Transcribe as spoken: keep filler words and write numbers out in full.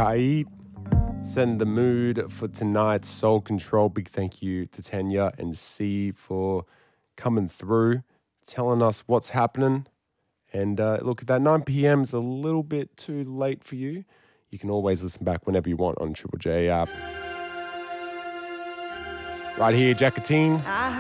Kait. Setting the mood for tonight's Soul Control. Big thank you to Tanya and C for coming through, telling us what's happening. And uh, look, that nine p.m. is a little bit too late for you. You can always listen back whenever you want on Triple J app. Right here, Jacatine.